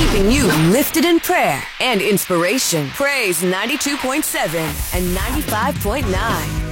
keeping you lifted in prayer and inspiration. Praise 92.7 and 95.9.